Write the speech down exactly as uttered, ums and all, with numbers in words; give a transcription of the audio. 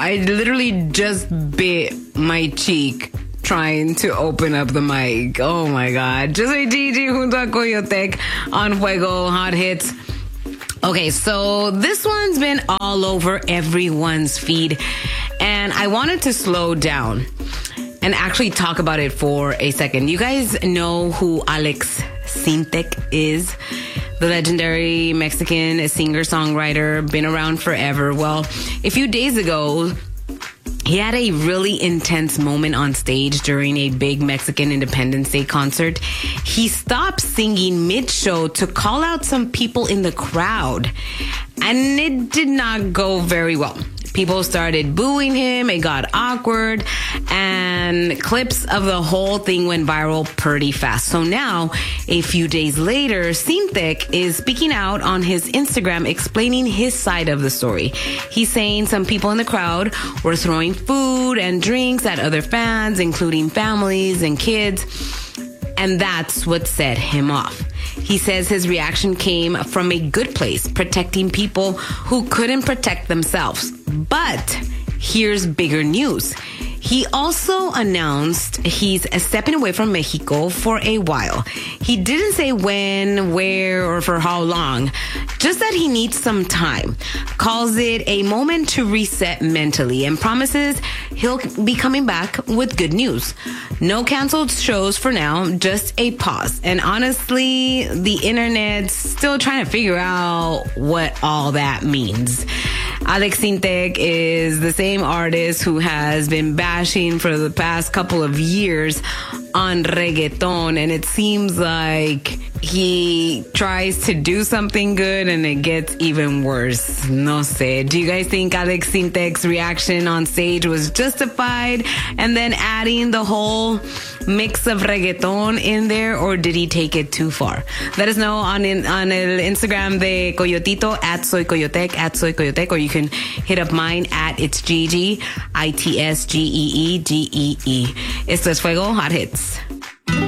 I literally just bit my cheek trying to open up the mic. Oh my God. Yo soy Gigi junto a Coyotec on Fuego Hot Hits. Okay, so this one's been all over everyone's feed, and I wanted to slow down and actually talk about it for a second. You guys know who Alex Sintek is? The legendary Mexican singer-songwriter, been around forever. Well, a few days ago, he had a really intense moment on stage during a big Mexican Independence Day concert. He stopped singing mid-show to call out some people in the crowd, and it did not go very well. People started booing him, it got awkward, and clips of the whole thing went viral pretty fast. So now, a few days later, Sintek is speaking out on his Instagram explaining his side of the story. He's saying some people in the crowd were throwing food and drinks at other fans, including families and kids, and that's what set him off. He says his reaction came from a good place, protecting people who couldn't protect themselves. But here's bigger news. He also announced he's stepping away from Mexico for a while. He didn't say when, where, or for how long, just that he needs some time. Calls it a moment to reset mentally and promises he'll be coming back with good news. No canceled shows for now, just a pause. And honestly, the internet's still trying to figure out what all that means. Alex Sintek is the same artist who has been bashing for the past couple of years on reggaeton, and it seems like he tries to do something good and it gets even worse. No sé. Do you guys think Alex Sintek's reaction on stage was justified and then adding the whole mix of reggaeton in there, or did he take it too far? Let us know on in, on el Instagram de Coyotito at Soy Coyotec at Soy Coyotec, or you can hit up mine at It's Gigi, I T S G E E G E E. Esto es Fuego Hot Hits.